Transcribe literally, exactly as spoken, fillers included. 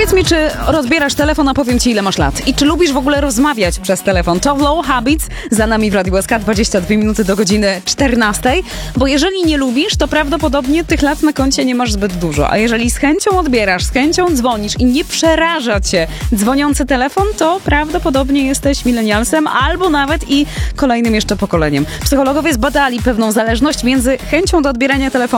Powiedz mi, czy rozbierasz telefon, a powiem ci, ile masz lat. I czy lubisz w ogóle rozmawiać przez telefon? To Low Habits za nami w Radiu S K, dwadzieścia dwie minuty do godziny czternastej. Bo jeżeli nie lubisz, to prawdopodobnie tych lat na koncie nie masz zbyt dużo. A jeżeli z chęcią odbierasz, z chęcią dzwonisz i nie przeraża cię dzwoniący telefon, to prawdopodobnie jesteś milenialsem albo nawet i kolejnym jeszcze pokoleniem. Psychologowie zbadali pewną zależność między chęcią do odbierania telefonu